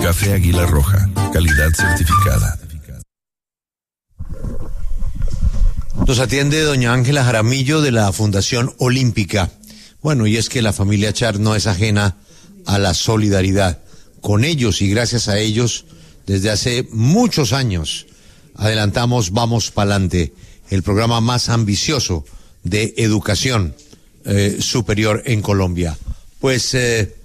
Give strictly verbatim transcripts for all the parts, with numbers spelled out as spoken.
Café Águila Roja, calidad certificada. Nos atiende doña Ángela Jaramillo de la Fundación Olímpica. Bueno, y es que la familia Char no es ajena a la solidaridad. Con ellos y gracias a ellos, desde hace muchos años, adelantamos Vamos Pa'lante, el programa más ambicioso de educación eh, superior en Colombia. Pues eh,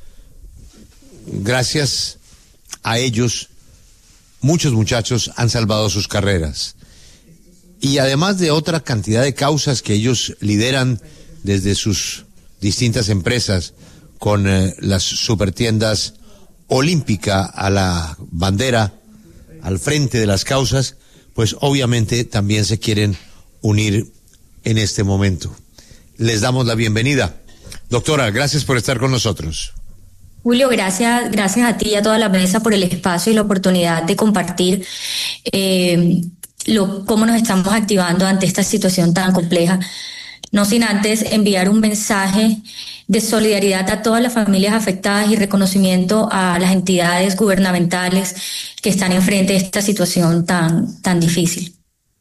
gracias a ellos, muchos muchachos han salvado sus carreras. Y además de otra cantidad de causas que ellos lideran desde sus distintas empresas, con eh, las supertiendas Olímpica a la bandera, al frente de las causas, pues obviamente también se quieren unir en este momento. Les damos la bienvenida. Doctora, gracias por estar con nosotros. Julio, gracias, gracias a ti y a toda la mesa por el espacio y la oportunidad de compartir eh, lo, cómo nos estamos activando ante esta situación tan compleja. No sin antes enviar un mensaje de solidaridad a todas las familias afectadas y reconocimiento a las entidades gubernamentales que están enfrente de esta situación tan, tan difícil.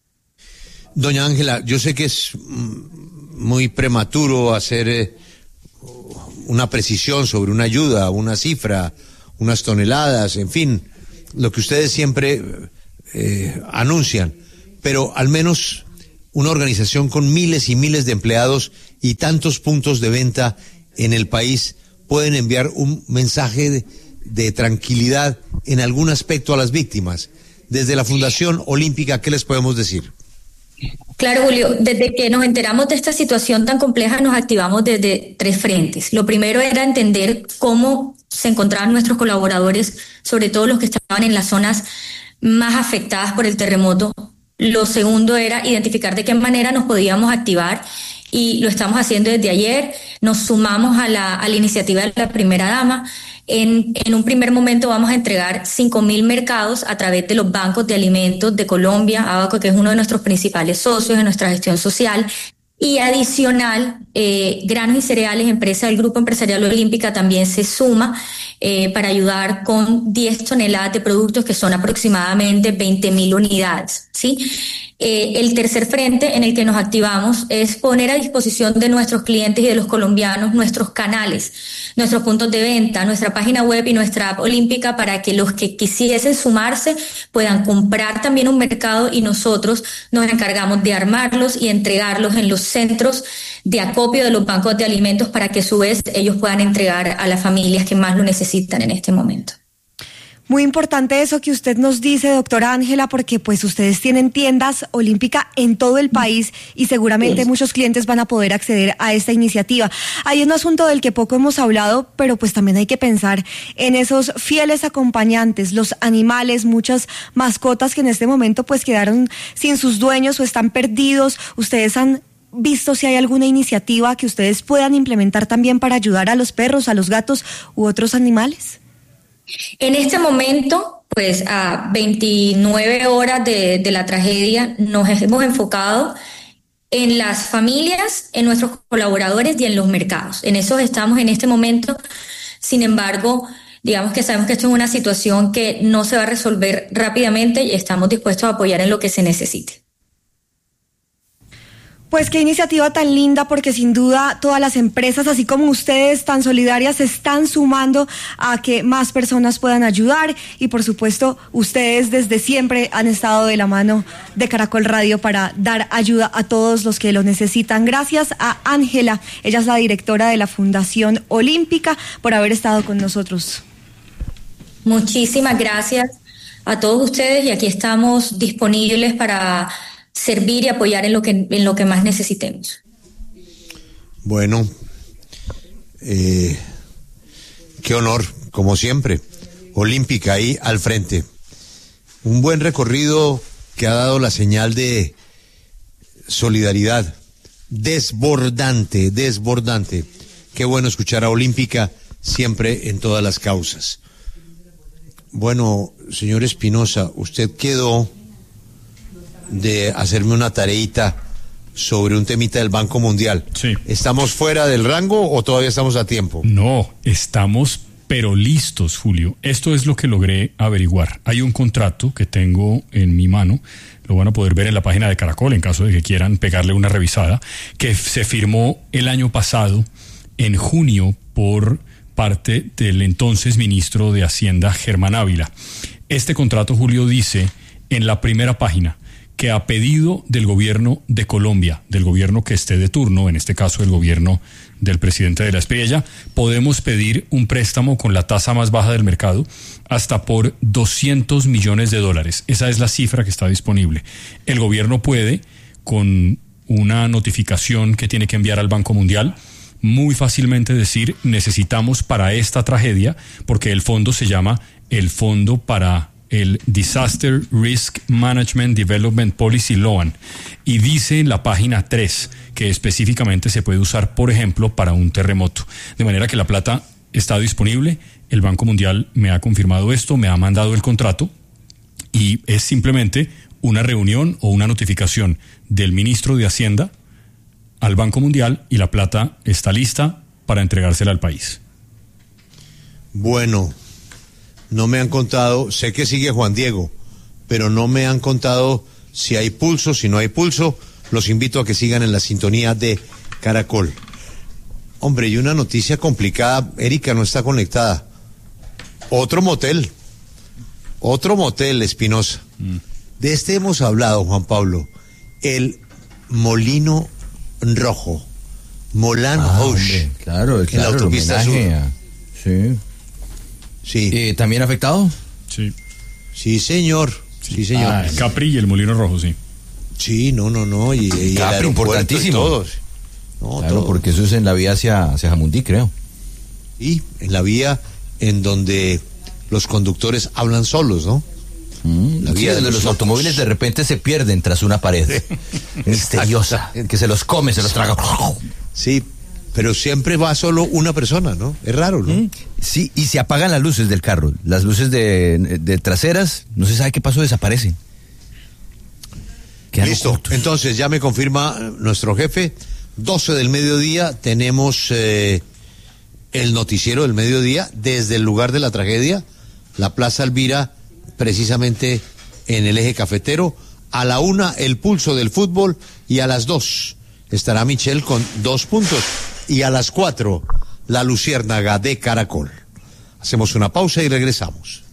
Doña Ángela, yo sé que es muy prematuro hacer eh, una precisión sobre una ayuda, una cifra, unas toneladas, en fin, lo que ustedes siempre eh, anuncian, pero al menos una organización con miles y miles de empleados y tantos puntos de venta en el país pueden enviar un mensaje de, de tranquilidad en algún aspecto a las víctimas. Desde la Fundación Olímpica, ¿qué les podemos decir? Claro, Julio, desde que nos enteramos de esta situación tan compleja nos activamos desde tres frentes. Lo primero era entender cómo se encontraban nuestros colaboradores, sobre todo los que estaban en las zonas más afectadas por el terremoto. Lo segundo era identificar de qué manera nos podíamos activar y lo estamos haciendo desde ayer. Nos sumamos a la, a la iniciativa de la primera dama. En, en un primer momento vamos a entregar cinco mil mercados a través de los bancos de alimentos de Colombia, Abaco, que es uno de nuestros principales socios en nuestra gestión social. Y adicional, eh, Granos y Cereales, empresa del Grupo Empresarial Olímpica, también se suma eh, para ayudar con diez toneladas de productos que son aproximadamente veinte mil unidades, ¿sí? Eh, el tercer frente en el que nos activamos es poner a disposición de nuestros clientes y de los colombianos nuestros canales, nuestros puntos de venta, nuestra página web y nuestra app olímpica para que los que quisiesen sumarse puedan comprar también un mercado y nosotros nos encargamos de armarlos y entregarlos en los centros de acopio de los bancos de alimentos para que a su vez ellos puedan entregar a las familias que más lo necesitan en este momento. Muy importante eso que usted nos dice, doctora Ángela, porque pues ustedes tienen tiendas Olímpica en todo el país y seguramente sí, muchos clientes van a poder acceder a esta iniciativa. Hay un asunto del que poco hemos hablado, pero pues también hay que pensar en esos fieles acompañantes, los animales, muchas mascotas que en este momento pues quedaron sin sus dueños o están perdidos. Ustedes han visto si hay alguna iniciativa que ustedes puedan implementar también para ayudar a los perros, a los gatos u otros animales. En este momento, pues a veintinueve horas de, de la tragedia, nos hemos enfocado en las familias, en nuestros colaboradores y en los mercados. En eso estamos en este momento. Sin embargo, digamos que sabemos que esto es una situación que no se va a resolver rápidamente y estamos dispuestos a apoyar en lo que se necesite. Pues qué iniciativa tan linda, porque sin duda todas las empresas, así como ustedes tan solidarias, se están sumando a que más personas puedan ayudar y por supuesto ustedes desde siempre han estado de la mano de Caracol Radio para dar ayuda a todos los que lo necesitan. Gracias a Ángela, ella es la directora de la Fundación Olímpica, por haber estado con nosotros. Muchísimas gracias a todos ustedes y aquí estamos disponibles para servir y apoyar en lo que en lo que más necesitemos. Bueno, eh, qué honor, como siempre, Olímpica ahí al frente. Un buen recorrido que ha dado la señal de solidaridad, desbordante, desbordante. Qué bueno escuchar a Olímpica siempre en todas las causas. Bueno, señor Espinosa, usted quedó de hacerme una tareita sobre un temita del Banco Mundial. Sí. ¿Estamos fuera del rango o todavía estamos a tiempo? No, estamos pero listos, Julio. Esto es lo que logré averiguar. Hay un contrato que tengo en mi mano, lo van a poder ver en la página de Caracol en caso de que quieran pegarle una revisada, que se firmó el año pasado, en junio, por parte del entonces ministro de Hacienda, Germán Ávila. Este contrato, Julio, dice en la primera página que a pedido del gobierno de Colombia, del gobierno que esté de turno, en este caso el gobierno del presidente de la Espriella, podemos pedir un préstamo con la tasa más baja del mercado hasta por doscientos millones de dólares. Esa es la cifra que está disponible. El gobierno puede, con una notificación que tiene que enviar al Banco Mundial, muy fácilmente decir: necesitamos para esta tragedia, porque el fondo se llama el Fondo para el Disaster Risk Management Development Policy Loan, y dice en la página tres que específicamente se puede usar, por ejemplo, para un terremoto. De manera que la plata está disponible, el Banco Mundial me ha confirmado esto, me ha mandado el contrato, y es simplemente una reunión o una notificación del ministro de Hacienda al Banco Mundial y la plata está lista para entregársela al país. Bueno, no me han contado, sé que sigue Juan Diego, pero no me han contado si hay pulso, si no hay pulso. Los invito a que sigan en la sintonía de Caracol. Hombre, y una noticia complicada, Erika no está conectada. Otro motel, otro motel, Espinosa. Mm. De este hemos hablado, Juan Pablo, el Molino Rojo, Moulin ah, Rouge. Hombre, claro, claro, en la autopista sur. A, sí. Sí. Eh, ¿También afectado? Sí. Sí, señor. Sí, sí señor. Ah, Capri y el Molino Rojo, sí. Sí, no, no, no. Y, y Capri, importantísimo. Y todos. No, claro, todos. porque eso es en la vía hacia, hacia Jamundí, creo. Y en la vía en donde los conductores hablan solos, ¿no? Mm, la vía sí, de los, los automóviles de repente se pierden tras una pared misteriosa, que se los come, se los traga. Sí, pero siempre va solo una persona, ¿no? Es raro, ¿no? Mm, sí, y se apagan las luces del carro. Las luces de, de traseras, no se sabe qué pasó, desaparecen. Listo, cortos. Entonces ya me confirma nuestro jefe, doce del mediodía, tenemos eh, el noticiero del mediodía desde el lugar de la tragedia, la Plaza Alvira, precisamente en el eje cafetero. A la una, el pulso del fútbol, y a las dos estará Michelle con dos puntos, y a las cuatro, la Luciérnaga de Caracol. Hacemos una pausa y regresamos.